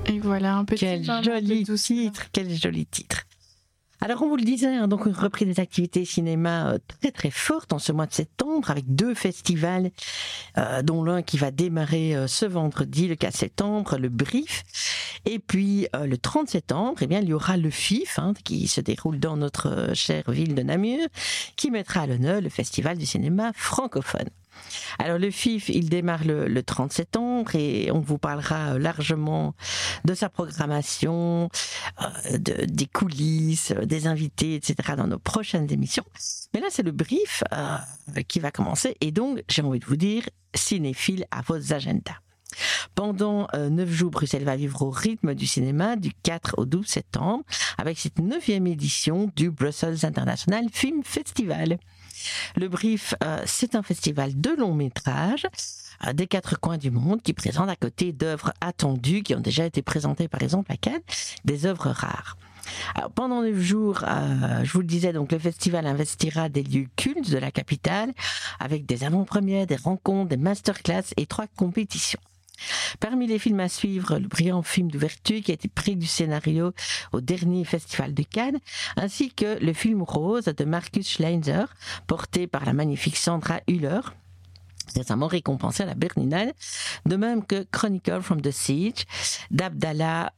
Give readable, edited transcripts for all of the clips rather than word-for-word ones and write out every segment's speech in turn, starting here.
Et voilà, un petit Quel joli titre. Alors, on vous le disait, donc une reprise des activités cinéma très très forte en ce mois de septembre, avec 2 festivals, dont l'un qui va démarrer ce vendredi, le 4 septembre, le Brief. Et puis, le 30 septembre, eh bien, il y aura le FIF, qui se déroule dans notre chère ville de Namur, qui mettra à l'honneur le Festival du cinéma francophone. Alors le FIF, il démarre le 30 septembre et on vous parlera largement de sa programmation, des coulisses, des invités, etc. dans nos prochaines émissions. Mais là, c'est le Brief qui va commencer et donc, j'ai envie de vous dire, cinéphiles à vos agendas. Pendant 9 jours, Bruxelles va vivre au rythme du cinéma du 4 au 12 septembre avec cette 9e édition du Brussels International Film Festival. Le Brief, c'est un festival de longs métrages des 4 coins du monde qui présente à côté d'œuvres attendues qui ont déjà été présentées par exemple à Cannes, des œuvres rares. Alors, pendant 9 jours, je vous le disais, donc le festival investira des lieux cultes de la capitale avec des avant-premières, des rencontres, des masterclass et 3 compétitions. Parmi les films à suivre, le brillant film d'ouverture qui a été prix du scénario au dernier festival de Cannes, ainsi que le film Rose de Markus Schleinzer, porté par la magnifique Sandra Hüller, récemment récompensé à la Berlinale, de même que Chronicle from the Siege d'Abdallah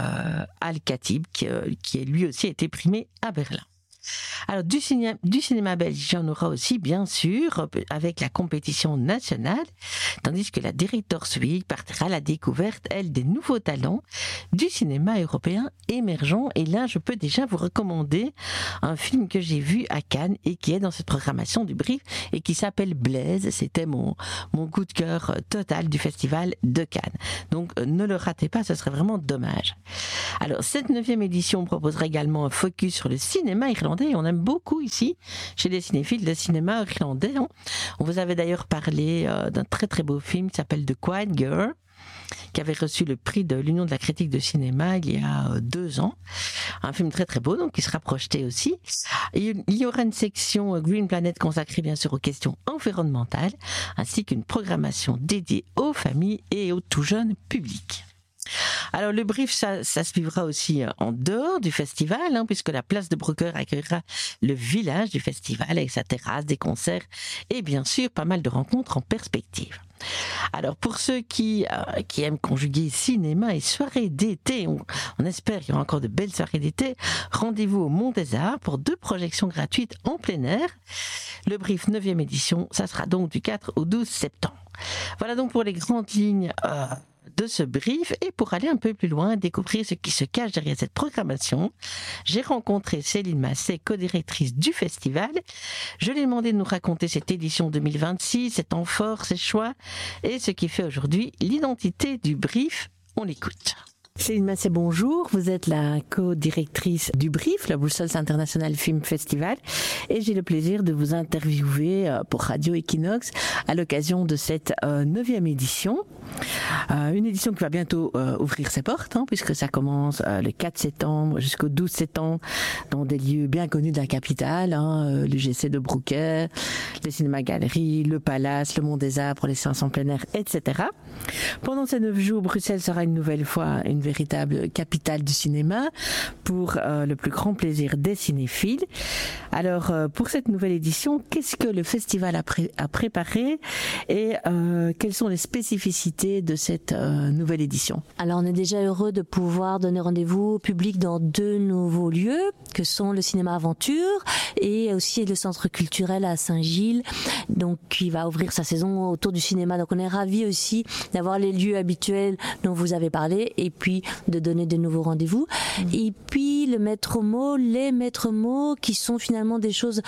Al-Khatib, qui lui aussi a été primé à Berlin. Alors du cinéma belge, il y en aura aussi bien sûr avec la compétition nationale, tandis que la Directors Week partira à la découverte, elle, des nouveaux talents du cinéma européen émergent. Et là, je peux déjà vous recommander un film que j'ai vu à Cannes et qui est dans cette programmation du Brief et qui s'appelle Blaise. C'était mon coup de cœur total du festival de Cannes. Donc ne le ratez pas, ce serait vraiment dommage. Alors cette 9e édition proposera également un focus sur le cinéma irlandais. On aime beaucoup ici, chez les cinéphiles, le cinéma irlandais. On vous avait d'ailleurs parlé d'un très très beau film qui s'appelle The Quiet Girl, qui avait reçu le prix de l'Union de la critique de cinéma il y a 2 ans. Un film très très beau, donc qui sera projeté aussi. Et il y aura une section Green Planet consacrée bien sûr aux questions environnementales, ainsi qu'une programmation dédiée aux familles et aux tout jeunes publics. Alors le Brief, ça se vivra aussi en dehors du festival, puisque la place de Brooker accueillera le village du festival avec sa terrasse, des concerts et bien sûr pas mal de rencontres en perspective. Alors pour ceux qui aiment conjuguer cinéma et soirée d'été, on espère qu'il y aura encore de belles soirées d'été, rendez-vous au Mont des Arts pour 2 projections gratuites en plein air. Le Brief 9e édition, ça sera donc du 4 au 12 septembre. Voilà donc pour les grandes lignes de ce Brief. Et pour aller un peu plus loin, découvrir ce qui se cache derrière cette programmation, j'ai rencontré Céline Masset, co-directrice du festival. Je lui ai demandé de nous raconter cette édition 2026, ses temps forts, ses choix et ce qui fait aujourd'hui l'identité du Brief. On l'écoute. Céline Masset, bonjour. Vous êtes la co-directrice du Brief, le Brussels International Film Festival, et j'ai le plaisir de vous interviewer pour Radio Equinox à l'occasion de cette 9e édition. Une édition qui va bientôt ouvrir ses portes, puisque ça commence le 4 septembre jusqu'au 12 septembre dans des lieux bien connus de la capitale, l'UGC de Brooker, les cinémas-galeries, le Palace, le Mont des Arts pour les séances en plein air, etc. Pendant ces 9 jours, Bruxelles sera une nouvelle fois une véritable capitale du cinéma pour le plus grand plaisir des cinéphiles. Alors, pour cette nouvelle édition, qu'est-ce que le festival a préparé et quelles sont les spécificités de cette nouvelle édition? Alors, on est déjà heureux de pouvoir donner rendez-vous au public dans 2 nouveaux lieux, que sont le Cinéma Aventure et aussi le Centre culturel à Saint-Gilles, donc qui va ouvrir sa saison autour du cinéma. Donc, on est ravis aussi d'avoir les lieux habituels dont vous avez parlé et puis de donner de nouveaux rendez-vous. Et puis les maîtres mots qui sont finalement des choses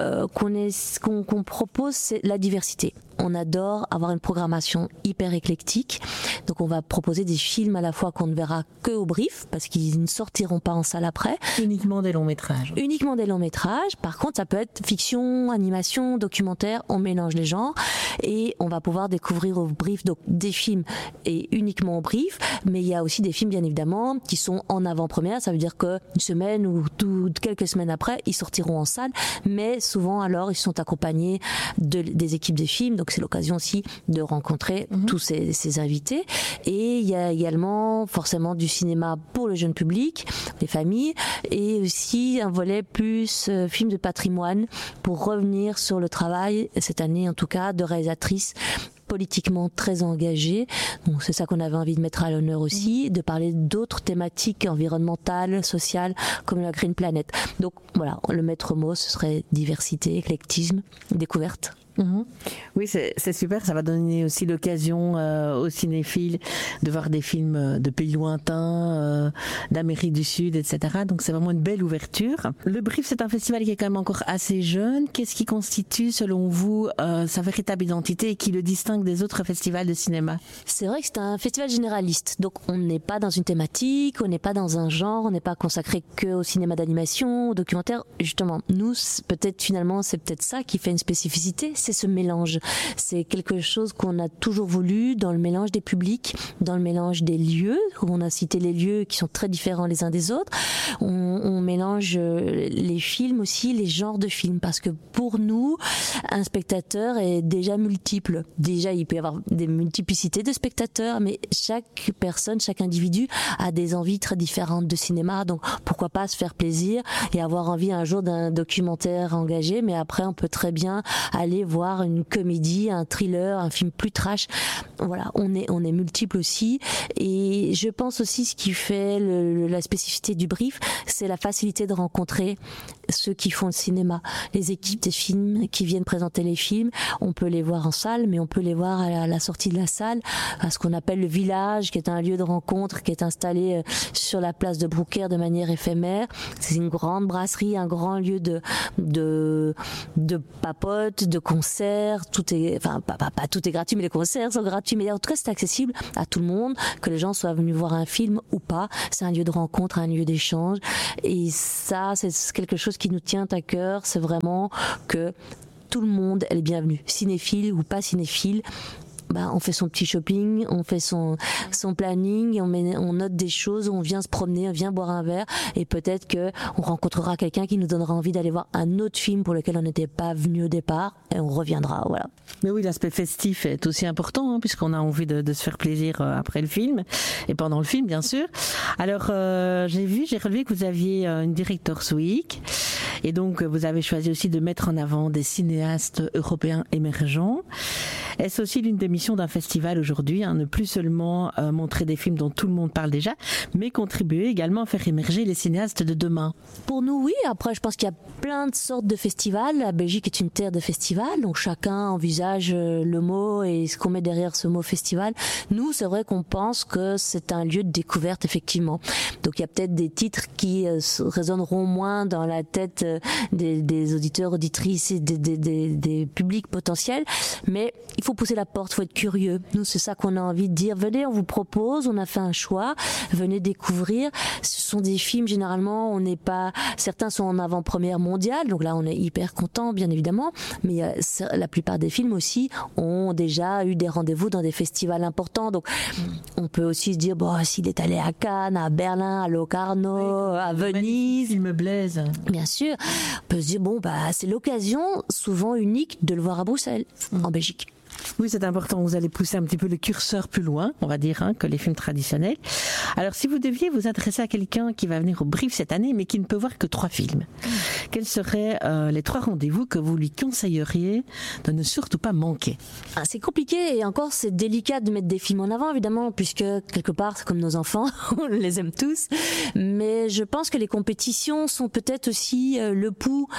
qu'on propose, c'est la diversité. On adore avoir une programmation hyper éclectique. Donc on va proposer des films à la fois qu'on ne verra que au Brief, parce qu'ils ne sortiront pas en salle après. Uniquement des longs métrages. Uniquement des longs métrages. Par contre, ça peut être fiction, animation, documentaire, on mélange les genres. Et on va pouvoir découvrir au Brief donc des films et uniquement au Brief. Mais il y a aussi des films, bien évidemment, qui sont en avant-première. Ça veut dire qu'une semaine ou quelques semaines après, ils sortiront en salle. Mais souvent, alors, ils sont accompagnés des équipes des films. Donc Donc c'est l'occasion aussi de rencontrer tous ces invités. Et il y a également forcément du cinéma pour le jeune public, les familles, et aussi un volet plus film de patrimoine pour revenir sur le travail, cette année en tout cas, de réalisatrices politiquement très engagées. Donc c'est ça qu'on avait envie de mettre à l'honneur aussi, de parler d'autres thématiques environnementales, sociales, comme la Green Planet. Donc voilà, le maître mot, ce serait diversité, éclectisme, découverte. Oui, c'est super. Ça va donner aussi l'occasion aux cinéphiles de voir des films de pays lointains, d'Amérique du Sud, etc. Donc c'est vraiment une belle ouverture. Le Brief, c'est un festival qui est quand même encore assez jeune. Qu'est-ce qui constitue, selon vous, sa véritable identité et qui le distingue des autres festivals de cinéma? C'est vrai que c'est un festival généraliste. Donc on n'est pas dans une thématique, on n'est pas dans un genre, on n'est pas consacré que au cinéma d'animation, au documentaire. Justement, nous, peut-être finalement, c'est peut-être ça qui fait une spécificité. C'est ce mélange. C'est quelque chose qu'on a toujours voulu dans le mélange des publics, dans le mélange des lieux, où on a cité les lieux qui sont très différents les uns des autres. On mélange les films aussi, les genres de films, parce que pour nous, un spectateur est déjà multiple. Déjà, il peut y avoir des multiplicités de spectateurs, mais chaque personne, chaque individu a des envies très différentes de cinéma. Donc, pourquoi pas se faire plaisir et avoir envie un jour d'un documentaire engagé, mais après, on peut très bien aller voir une comédie, un thriller, un film plus trash. Voilà, on est multiple aussi. Et je pense aussi ce qui fait la spécificité du Brief, c'est la facilité de rencontrer ceux qui font le cinéma, les équipes des films qui viennent présenter les films. On peut les voir en salle, mais on peut les voir à la sortie de la salle, à ce qu'on appelle le village, qui est un lieu de rencontre qui est installé sur la place de Brouckère de manière éphémère. C'est une grande brasserie, un grand lieu de papote, de concerts. Tout est, enfin, pas tout est gratuit, mais les concerts sont gratuits. Mais en tout cas, c'est accessible à tout le monde, que les gens soient venus voir un film ou pas. C'est un lieu de rencontre, un lieu d'échange. Et ça, c'est quelque chose qui nous tient à cœur. C'est vraiment que tout le monde est le bienvenu, cinéphile ou pas cinéphile. On fait son petit shopping, on fait son planning, on note des choses, on vient se promener, on vient boire un verre, et peut-être que on rencontrera quelqu'un qui nous donnera envie d'aller voir un autre film pour lequel on n'était pas venu au départ, et on reviendra, voilà. Mais oui, l'aspect festif est aussi important, puisqu'on a envie de se faire plaisir après le film, et pendant le film, bien sûr. Alors, j'ai relevé que vous aviez une Directors Week, et donc vous avez choisi aussi de mettre en avant des cinéastes européens émergents. Est-ce aussi l'une des missions d'un festival aujourd'hui, ne plus seulement montrer des films dont tout le monde parle déjà, mais contribuer également à faire émerger les cinéastes de demain? Pour nous, oui. Après, je pense qu'il y a plein de sortes de festivals. La Belgique est une terre de festivals, donc chacun envisage le mot et ce qu'on met derrière ce mot festival. Nous, c'est vrai qu'on pense que c'est un lieu de découverte, effectivement. Donc il y a peut-être des titres qui résonneront moins dans la tête des auditeurs, auditrices et des publics potentiels, mais il faut pousser la porte, il faut être curieux. Nous, c'est ça qu'on a envie de dire. Venez, on vous propose, on a fait un choix, venez découvrir. Ce sont des films, généralement, on n'est pas... Certains sont en avant-première mondiale, donc là, on est hyper content, bien évidemment, mais la plupart des films aussi ont déjà eu des rendez-vous dans des festivals importants. Donc, on peut aussi se dire, s'il est allé à Cannes, à Berlin, à Locarno, à Venise... Il me blaise. Bien sûr. On peut se dire, c'est l'occasion, souvent unique, de le voir à Bruxelles, en Belgique. Oui, c'est important. Vous allez pousser un petit peu le curseur plus loin, on va dire, que les films traditionnels. Alors, si vous deviez vous adresser à quelqu'un qui va venir au Brief cette année, mais qui ne peut voir que 3 films, quels seraient les 3 rendez-vous que vous lui conseilleriez de ne surtout pas manquer? C'est compliqué et encore, c'est délicat de mettre des films en avant, évidemment, puisque quelque part, c'est comme nos enfants, on les aime tous. Mais je pense que les compétitions sont peut-être aussi le pouls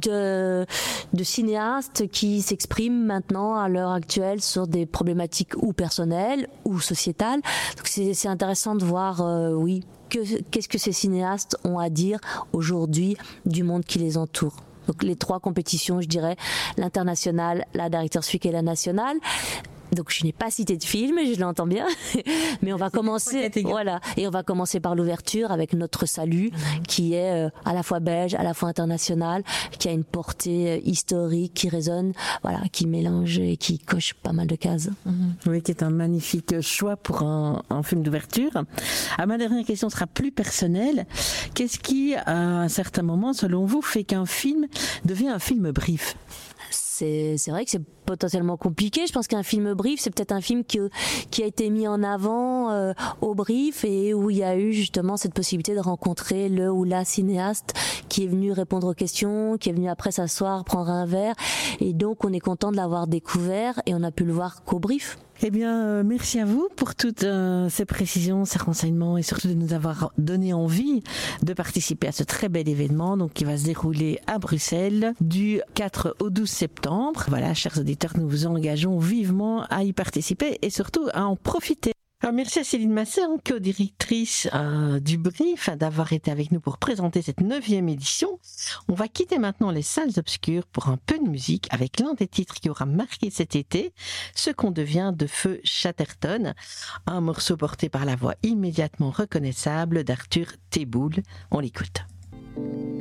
de cinéastes qui s'expriment maintenant à l'heure actuelle sur des problématiques ou personnelles ou sociétales. Donc c'est intéressant de voir, qu'est-ce que ces cinéastes ont à dire aujourd'hui du monde qui les entoure. Donc les 3 compétitions, je dirais, l'international, la Directors Week et la nationale. Donc je n'ai pas cité de film, je l'entends bien, mais on va commencer, et on va commencer par l'ouverture avec Notre Salut, qui est à la fois belge, à la fois international, qui a une portée historique, qui résonne, qui mélange et qui coche pas mal de cases. Oui, qui est un magnifique choix pour un film d'ouverture. Ma dernière question sera plus personnelle. Qu'est-ce qui, à un certain moment, selon vous, fait qu'un film devient un film Brief? c'est vrai que c'est potentiellement compliqué. Je pense qu'un film brief, c'est peut-être un film qui a été mis en avant au brief et où il y a eu justement cette possibilité de rencontrer le ou la cinéaste qui est venu répondre aux questions, qui est venu après s'asseoir, prendre un verre. Et donc, on est content de l'avoir découvert et on a pu le voir qu'au brief. Eh bien, merci à vous pour toutes ces précisions, ces renseignements et surtout de nous avoir donné envie de participer à ce très bel événement donc qui va se dérouler à Bruxelles du 4 au 12 septembre. Voilà, chers auditeurs, nous vous engageons vivement à y participer et surtout à en profiter. Alors, merci à Céline Massé, co-directrice du Brief, d'avoir été avec nous pour présenter cette 9e édition. On va quitter maintenant les salles obscures pour un peu de musique avec l'un des titres qui aura marqué cet été, Ce qu'on devient de Feu Chatterton, un morceau porté par la voix immédiatement reconnaissable d'Arthur Théboul. On l'écoute.